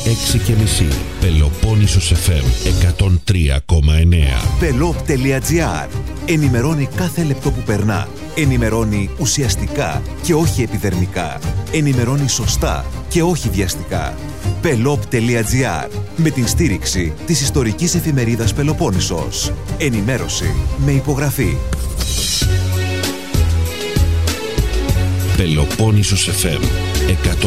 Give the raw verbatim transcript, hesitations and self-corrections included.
έξι και μισή. Πελοπόννησος εφ εμ εκατόν τρία κόμμα εννέα. Πελόπ τελεία τζι άρ. Ενημερώνει κάθε λεπτό που περνά. Ενημερώνει ουσιαστικά και όχι επιδερμικά. Ενημερώνει σωστά και όχι βιαστικά. Πελόπ τελεία τζι άρ. Με την στήριξη της ιστορικής εφημερίδας Πελοπόννησος. Ενημέρωση με υπογραφή. Πελοπόννησος εφ εμ εκατόν